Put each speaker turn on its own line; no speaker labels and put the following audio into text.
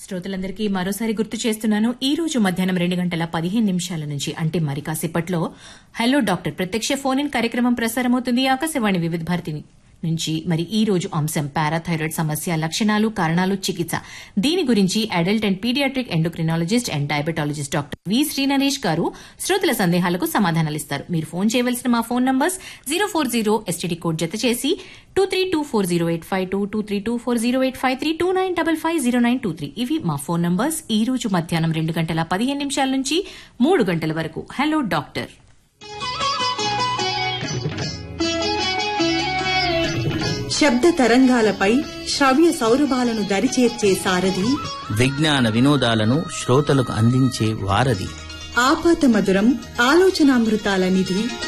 శ్రోతలందరికీ మరోసారి గుర్తు చేస్తున్నాను. ఈ రోజు మధ్యాహ్నం 2:15 నుంచి అంటే మరి కాసేపట్లో హలో డాక్టర్ ప్రత్యక్ష ఫోన్ ఇన్ కార్యక్రమం ప్రసారమవుతుంది ఆకాశవాణి వివిధ భారతి నుంచి. మరి ఈ రోజు అంశం పారాథైరాయిడ్ సమస్య, లక్షణాలు, కారణాలు, చికిత్స. దీని గురించి adult and paediatric endocrinologist and diabetologist doctor V Srinaresh గారు శ్రోతల సందేహాలకు సమాధానాలిస్తారు. మీరు ఫోన్ చేయవలసిన మా ఫోన్ నంబర్స్ 040 ఎస్టీడీ కోడ్ జత చేసి 23240852, 23240853, 29550923. ఇవి మా ఫోన్ నంబర్స్. ఈ రోజు మధ్యాహ్నం 2:15 నుంచి 3 గంటల వరకు హలో డాక్టర్.
శబ్ద తరంగాలపై శ్రవ్య సౌరభాలను దరిచేర్చే సారథి,
విజ్ఞాన వినోదాలను శ్రోతలకు అందించే వారధి,
ఆపాత మధురం ఆలోచనామృతాల నిధి.